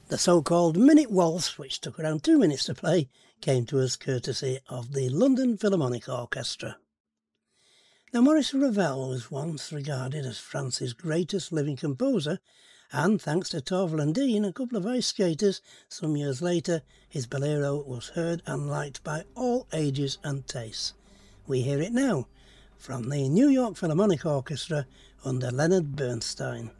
The so-called Minute Waltz, which took around 2 minutes to play, came to us courtesy of the London Philharmonic Orchestra. Now, Maurice Ravel was once regarded as France's greatest living composer, and thanks to Torval and Dean, a couple of ice skaters, some years later, his bolero was heard and liked by all ages and tastes. We hear it now, from the New York Philharmonic Orchestra under Leonard Bernstein.